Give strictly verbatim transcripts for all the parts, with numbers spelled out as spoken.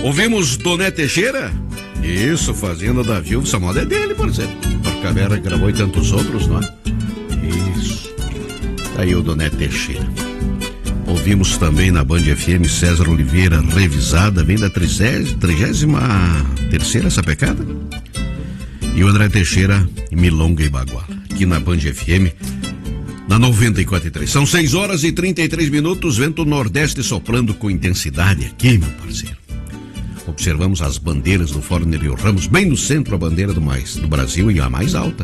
Ouvimos Doné Teixeira? Isso, Fazenda da Viúva, essa moda é dele, por exemplo. A Caverna gravou e tantos outros, não é? Isso. Tá aí o Doné Teixeira. Ouvimos também na Band F M César Oliveira, Revisada, vem da trigésima terceira essa pecada. E o André Teixeira, Milonga e Baguala. Aqui na Band F M, na noventa e quatro e três. São seis horas e trinta e três minutos, vento nordeste soprando com intensidade aqui, meu parceiro. Observamos as bandeiras do Fórum Nereu Ramos, bem no centro a bandeira do, mais, do Brasil e a mais alta.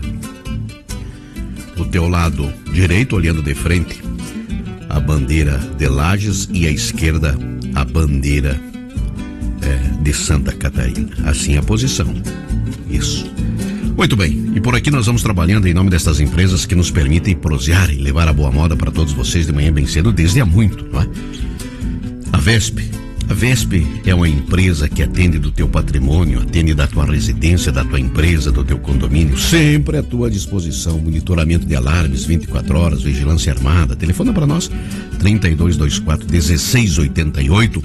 Do teu lado direito, olhando de frente, a bandeira de Lages e à esquerda, a bandeira é, de Santa Catarina. Assim é a posição. Isso. Muito bem, e por aqui nós vamos trabalhando em nome destas empresas que nos permitem prosear e levar a boa moda para todos vocês de manhã bem cedo, desde há muito, não é? A Vesp. A Vesp é uma empresa que atende do teu patrimônio, atende da tua residência, da tua empresa, do teu condomínio, sempre à tua disposição. Monitoramento de alarmes, vinte e quatro horas, vigilância armada. Telefona para nós, trinta e dois vinte e quatro, dezesseis oitenta e oito.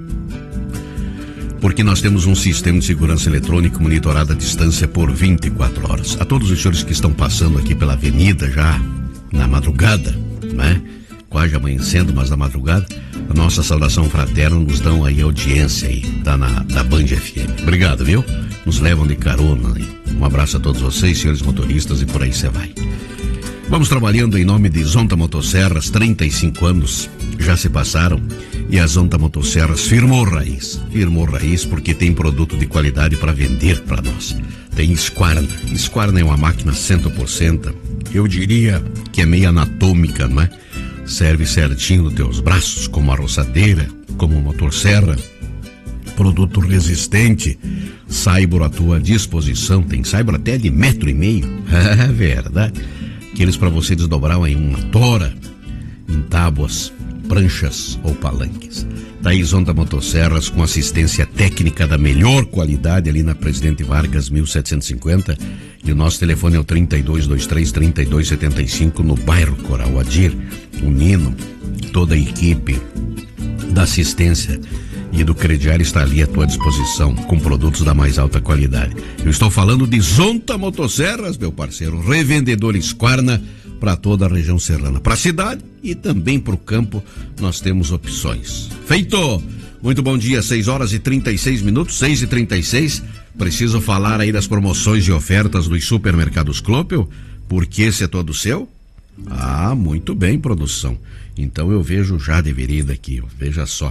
Porque nós temos um sistema de segurança eletrônico monitorado à distância por vinte e quatro horas. A todos os senhores que estão passando aqui pela avenida já na madrugada, né? Quase amanhecendo, mas na madrugada, a nossa saudação fraterna, nos dão aí audiência aí, tá na, da Band F M. Obrigado, viu? Nos levam de carona aí. Um abraço a todos vocês, senhores motoristas, e por aí você vai. Vamos trabalhando em nome de Zonta Motosserras, trinta e cinco anos já se passaram, e a Zonta Motosserras firmou raiz. Firmou raiz porque tem produto de qualidade para vender para nós. Tem Squarna. Squarna é uma máquina cem por cento, eu diria que é meio anatômica, não é? Serve certinho nos teus braços, como a roçadeira, como motosserra. Produto resistente, saibro à tua disposição. Tem saibro até de metro e meio. É verdade. Aqueles para você desdobrar em uma tora, em tábuas, pranchas ou palanques. Daí Zonta Motosserras com assistência técnica da melhor qualidade ali na Presidente Vargas mil setecentos e cinquenta, e o nosso telefone é o trinta e dois vinte e três, trinta e dois setenta e cinco no bairro Coral. Adir, o Nino, toda a equipe da assistência e do crediário está ali à tua disposição com produtos da mais alta qualidade. Eu estou falando de Zonta Motosserras, meu parceiro, revendedor Squarna para toda a região serrana. Para a cidade e também para o campo nós temos opções. Feito! Muito bom dia, seis horas e trinta e seis minutos, seis e trinta e seis. Preciso falar aí das promoções e ofertas dos supermercados Clopel, porque esse é todo seu? Ah, muito bem, produção. Então eu vejo já de vereda aqui, ó. Veja só.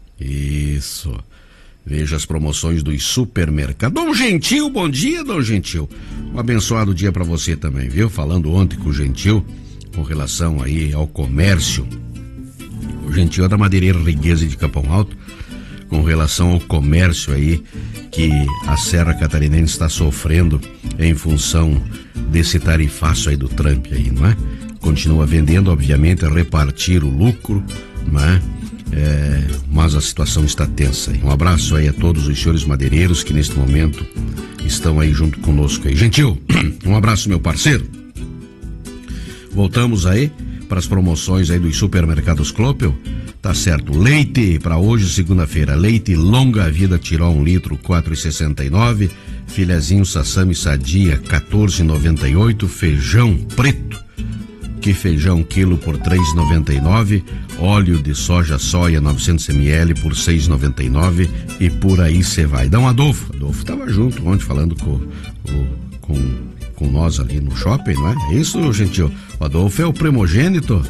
Isso. Veja as promoções dos supermercados. Dom Gentil, bom dia, Dom Gentil. Um abençoado dia para você também, viu? Falando ontem com o Gentil, com relação aí ao comércio. O Gentil é da Madeireira Reguesa de Capão Alto, com relação ao comércio aí que a Serra Catarinense está sofrendo em função desse tarifaço aí do Trump aí, não é? Continua vendendo, obviamente, a repartir o lucro, não é? É, mas a situação está tensa. Um abraço aí a todos os senhores madeireiros que neste momento estão aí junto conosco aí. Gentil, um abraço, meu parceiro. Voltamos aí para as promoções aí dos supermercados Clopel. Tá certo, leite para hoje, segunda-feira, leite longa vida Tirol um litro, quatro reais e sessenta e nove centavos, filezinho Sassami Sadia, quatorze reais e noventa e oito centavos, feijão preto, que feijão quilo por três reais e noventa e nove centavos, óleo de soja soia novecentos mililitros por seis reais e noventa e nove centavos, e por aí você vai. Dá um Adolfo, Adolfo tava junto ontem falando com, com, com nós ali no shopping, não é? É isso, Gentil? O Adolfo é o primogênito.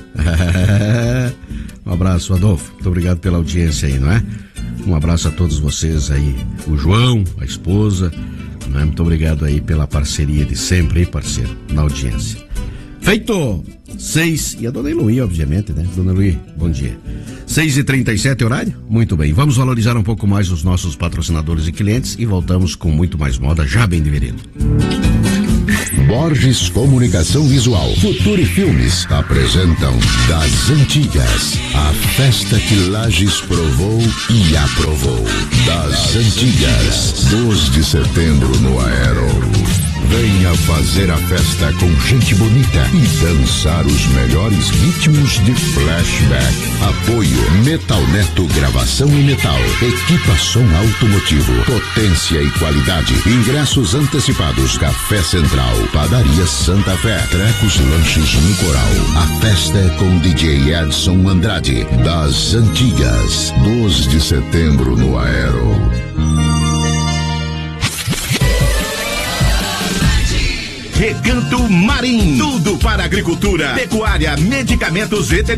Um abraço, Adolfo, muito obrigado pela audiência aí, não é? Um abraço a todos vocês aí, o João, a esposa, não é? Muito obrigado aí pela parceria de sempre aí, parceiro, na audiência. Feito! Seis, e a dona Eloí, obviamente, né? Dona Eloí, bom dia. seis e trinta e sete horário? Muito bem, vamos valorizar um pouco mais os nossos patrocinadores e clientes e voltamos com muito mais moda já bem de vereda. Borges Comunicação Visual, Futuri Filmes apresentam Das Antigas, a festa que Lages provou e aprovou. Das Antigas, dois de setembro no Aero. Venha fazer a festa com gente bonita e dançar os melhores ritmos de flashback. Apoio Metal Neto Gravação e Metal. Equipa som automotivo. Potência e qualidade. Ingressos antecipados. Café Central. Padaria Santa Fé. Trecos Lanches no Coral. A festa é com D J Edson Andrade. Das Antigas. doze de setembro no Aero. Recanto Marim, tudo para agricultura, pecuária, medicamentos veterinários.